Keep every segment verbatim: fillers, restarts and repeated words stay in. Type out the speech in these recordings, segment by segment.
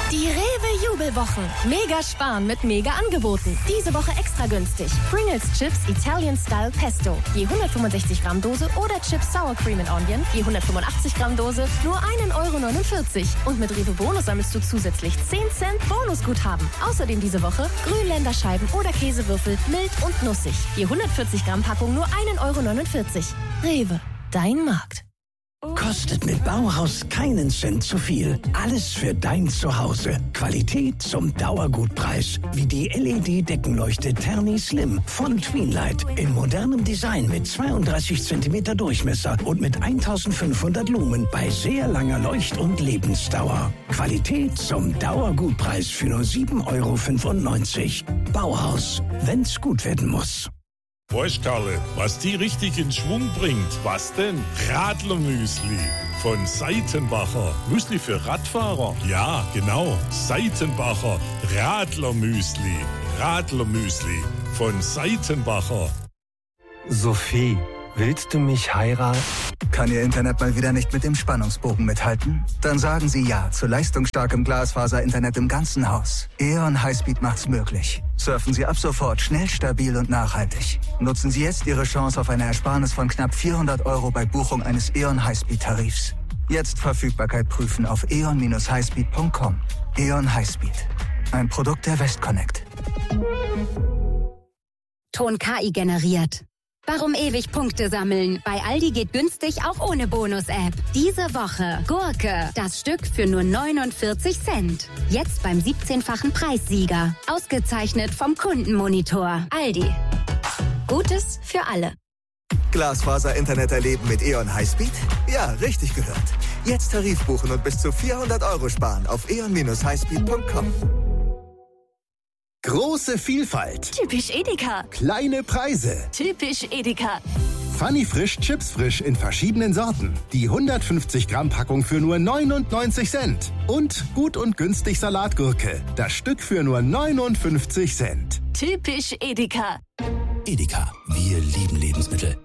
Die Rewe-Jubelwochen. Mega sparen mit Mega-Angeboten. Diese Woche extra günstig. Pringles Chips Italian Style Pesto. Je hundertfünfundsechzig Gramm Dose oder Chips Sour Cream and Onion. Je hundertfünfundachtzig Gramm Dose. Nur ein Euro neunundvierzig. Und mit Rewe Bonus sammelst du zusätzlich zehn Cent Bonusguthaben. Außerdem diese Woche Grünländerscheiben oder Käsewürfel mild und nussig. Je hundertvierzig Gramm Packung nur ein Euro neunundvierzig. Rewe, dein Markt. Kostet mit Bauhaus keinen Cent zu viel. Alles für dein Zuhause. Qualität zum Dauergutpreis. Wie die L E D-Deckenleuchte Terni Slim von Tweenlight. In modernem Design mit zweiunddreißig Zentimeter Durchmesser und mit eintausendfünfhundert Lumen bei sehr langer Leucht- und Lebensdauer. Qualität zum Dauergutpreis für nur sieben Euro fünfundneunzig. Bauhaus, wenn's gut werden muss. Weißt Karle, was die richtig in Schwung bringt? Was denn? Radlermüsli von Seitenbacher. Müsli für Radfahrer? Ja, genau. Seitenbacher Radlermüsli. Radlermüsli von Seitenbacher. Sophie, willst du mich heiraten? Kann Ihr Internet mal wieder nicht mit dem Spannungsbogen mithalten? Dann sagen Sie ja zu leistungsstarkem Glasfaser-Internet im ganzen Haus. E O N Highspeed macht's möglich. Surfen Sie ab sofort schnell, stabil und nachhaltig. Nutzen Sie jetzt Ihre Chance auf eine Ersparnis von knapp vierhundert Euro bei Buchung eines E O N Highspeed-Tarifs. Jetzt Verfügbarkeit prüfen auf e o n dash highspeed punkt com. E O N Highspeed. Ein Produkt der Westconnect. Ton K I generiert. Warum ewig Punkte sammeln? Bei Aldi geht günstig auch ohne Bonus-App. Diese Woche Gurke, das Stück für nur neunundvierzig Cent. Jetzt beim siebzehnfachen Preissieger. Ausgezeichnet vom Kundenmonitor. Aldi. Gutes für alle. Glasfaser-Internet erleben mit E O N Highspeed? Ja, richtig gehört. Jetzt Tarif buchen und bis zu vierhundert Euro sparen auf e o n dash highspeed punkt com. Große Vielfalt. Typisch Edeka. Kleine Preise. Typisch Edeka. Funny Frisch Chips Frisch in verschiedenen Sorten. Die hundertfünfzig Gramm Packung für nur neunundneunzig Cent. Und gut und günstig Salatgurke. Das Stück für nur neunundfünfzig Cent. Typisch Edeka. Edeka, wir lieben Lebensmittel.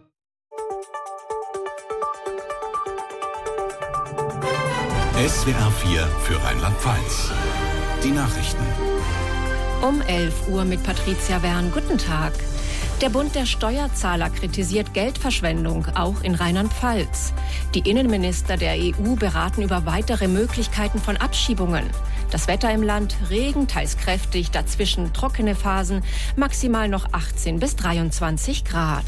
S W R vier für Rheinland-Pfalz. Die Nachrichten. Um elf Uhr mit Patricia Wern. Guten Tag. Der Bund der Steuerzahler kritisiert Geldverschwendung, auch in Rheinland-Pfalz. Die Innenminister der E U beraten über weitere Möglichkeiten von Abschiebungen. Das Wetter im Land, Regen, teils kräftig, dazwischen trockene Phasen, maximal noch achtzehn bis dreiundzwanzig Grad.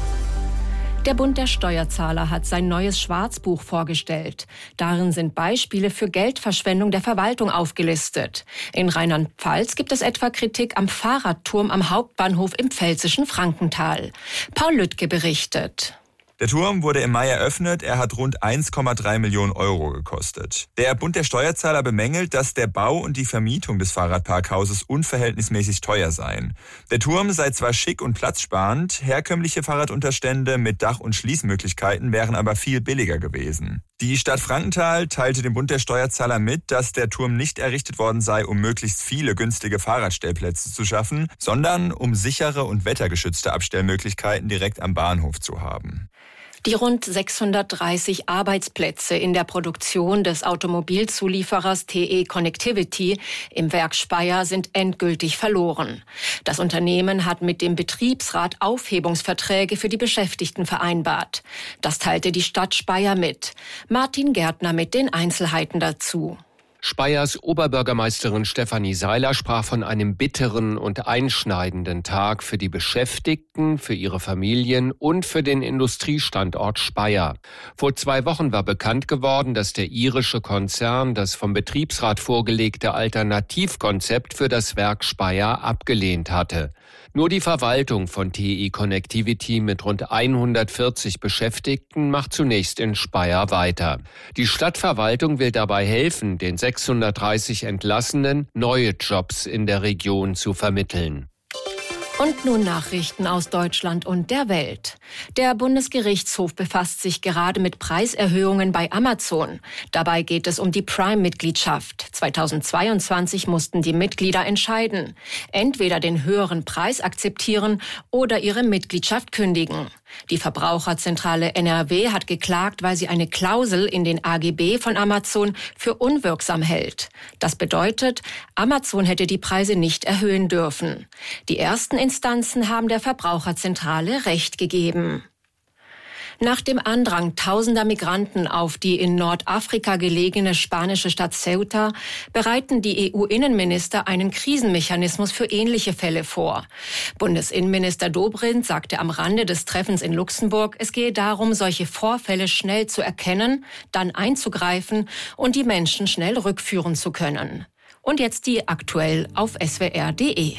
Der Bund der Steuerzahler hat sein neues Schwarzbuch vorgestellt. Darin sind Beispiele für Geldverschwendung der Verwaltung aufgelistet. In Rheinland-Pfalz gibt es etwa Kritik am Fahrradturm am Hauptbahnhof im pfälzischen Frankenthal. Paul Lüttke berichtet. Der Turm wurde im Mai eröffnet, er hat rund eins Komma drei Millionen Euro gekostet. Der Bund der Steuerzahler bemängelt, dass der Bau und die Vermietung des Fahrradparkhauses unverhältnismäßig teuer seien. Der Turm sei zwar schick und platzsparend, herkömmliche Fahrradunterstände mit Dach- und Schließmöglichkeiten wären aber viel billiger gewesen. Die Stadt Frankenthal teilte dem Bund der Steuerzahler mit, dass der Turm nicht errichtet worden sei, um möglichst viele günstige Fahrradstellplätze zu schaffen, sondern um sichere und wettergeschützte Abstellmöglichkeiten direkt am Bahnhof zu haben. Die rund sechshundertdreißig Arbeitsplätze in der Produktion des Automobilzulieferers T E Connectivity im Werk Speyer sind endgültig verloren. Das Unternehmen hat mit dem Betriebsrat Aufhebungsverträge für die Beschäftigten vereinbart. Das teilte die Stadt Speyer mit. Martin Gärtner mit den Einzelheiten dazu. Speyers Oberbürgermeisterin Stefanie Seiler sprach von einem bitteren und einschneidenden Tag für die Beschäftigten, für ihre Familien und für den Industriestandort Speyer. Vor zwei Wochen war bekannt geworden, dass der irische Konzern das vom Betriebsrat vorgelegte Alternativkonzept für das Werk Speyer abgelehnt hatte. Nur die Verwaltung von T E Connectivity mit rund hundertvierzig Beschäftigten macht zunächst in Speyer weiter. Die Stadtverwaltung will dabei helfen, den sechshundertdreißig Entlassenen neue Jobs in der Region zu vermitteln. Und nun Nachrichten aus Deutschland und der Welt. Der Bundesgerichtshof befasst sich gerade mit Preiserhöhungen bei Amazon. Dabei geht es um die Prime-Mitgliedschaft. zweitausendzweiundzwanzig mussten die Mitglieder entscheiden. Entweder den höheren Preis akzeptieren oder ihre Mitgliedschaft kündigen. Die Verbraucherzentrale N R W hat geklagt, weil sie eine Klausel in den A G B von Amazon für unwirksam hält. Das bedeutet, Amazon hätte die Preise nicht erhöhen dürfen. Die ersten Instanzen haben der Verbraucherzentrale Recht gegeben. Nach dem Andrang tausender Migranten auf die in Nordafrika gelegene spanische Stadt Ceuta bereiten die E U-Innenminister einen Krisenmechanismus für ähnliche Fälle vor. Bundesinnenminister Dobrindt sagte am Rande des Treffens in Luxemburg, es gehe darum, solche Vorfälle schnell zu erkennen, dann einzugreifen und die Menschen schnell rückführen zu können. Und jetzt die aktuell auf S W R punkt de.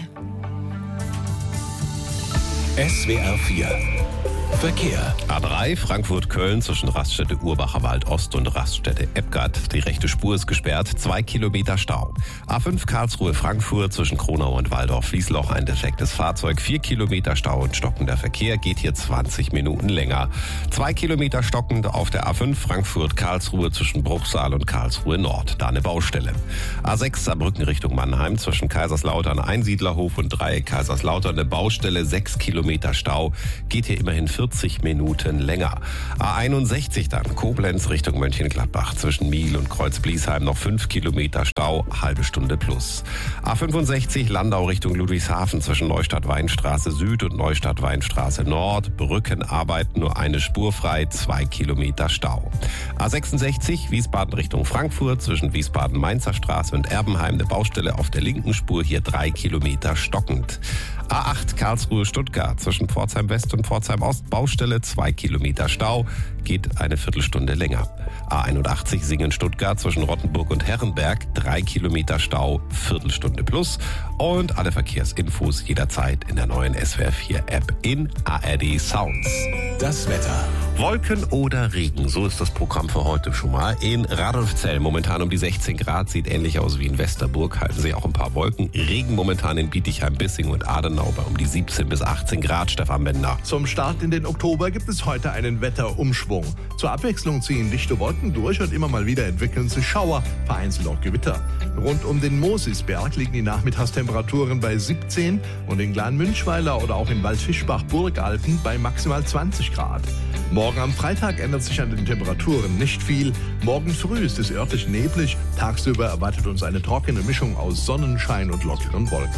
S W R vier Verkehr. A drei Frankfurt-Köln zwischen Raststätte Urbacher Wald Ost und Raststätte Ebgard. Die rechte Spur ist gesperrt, zwei Kilometer Stau. A fünf Karlsruhe-Frankfurt zwischen Kronau und Waldorf-Wiesloch ein defektes Fahrzeug. Vier Kilometer Stau und stockender Verkehr, geht hier zwanzig Minuten länger. Zwei Kilometer stockend auf der A fünf Frankfurt-Karlsruhe zwischen Bruchsal und Karlsruhe Nord. Da eine Baustelle. A sechs Saarbrücken Richtung Mannheim zwischen Kaiserslautern Einsiedlerhof und Dreieck Kaiserslautern eine Baustelle. Sechs Kilometer Stau, geht hier immerhin vierzig Minuten länger. A einundsechzig dann Koblenz Richtung Mönchengladbach zwischen Miel und Kreuz-Bliesheim noch fünf Kilometer Stau, halbe Stunde plus. A fünfundsechzig Landau Richtung Ludwigshafen zwischen Neustadt-Weinstraße Süd und Neustadt-Weinstraße Nord. Brückenarbeiten nur eine Spur frei, zwei Kilometer Stau. A sechsundsechzig Wiesbaden Richtung Frankfurt zwischen Wiesbaden-Mainzer Straße und Erbenheim eine Baustelle auf der linken Spur, hier drei Kilometer stockend. A acht Karlsruhe-Stuttgart zwischen Pforzheim West und Pforzheim Ost Baustelle, zwei Kilometer Stau, geht eine Viertelstunde länger. A einundachtzig Singen-Stuttgart zwischen Rottenburg und Herrenberg, drei Kilometer Stau, Viertelstunde plus. Und alle Verkehrsinfos jederzeit in der neuen S W R vier App in A R D Sounds. Das Wetter. Wolken oder Regen, so ist das Programm für heute schon mal. In Radolfzell momentan um die sechzehn Grad, sieht ähnlich aus wie in Westerburg, halten sich auch ein paar Wolken. Regen momentan in Bietigheim, Bissing und Adenau bei um die siebzehn bis achtzehn Grad, Stefan Bender. Zum Start in den Oktober gibt es heute einen Wetterumschwung. Zur Abwechslung ziehen dichte Wolken durch und immer mal wieder entwickeln sich Schauer, vereinzelt auch Gewitter. Rund um den Mosisberg liegen die Nachmittagstemperaturen bei siebzehn und in Glan-Münchweiler oder auch in Waldfischbach-Burgalten bei maximal zwanzig Grad. Morgen am Freitag ändert sich an den Temperaturen nicht viel. Morgen früh ist es örtlich neblig. Tagsüber erwartet uns eine trockene Mischung aus Sonnenschein und lockeren Wolken.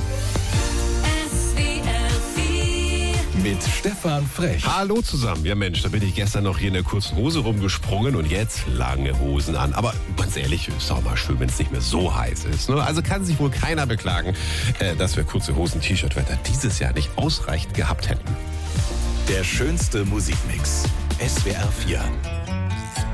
Mit Stefan Frech. Hallo zusammen. Ja Mensch, da bin ich gestern noch hier in der kurzen Hose rumgesprungen und jetzt lange Hosen an. Aber ganz ehrlich, ist auch mal schön, wenn es nicht mehr so heiß ist. Ne? Also kann sich wohl keiner beklagen, äh, dass wir kurze Hosen-T-Shirt-Wetter dieses Jahr nicht ausreichend gehabt hätten. Der schönste Musikmix. S W R vier.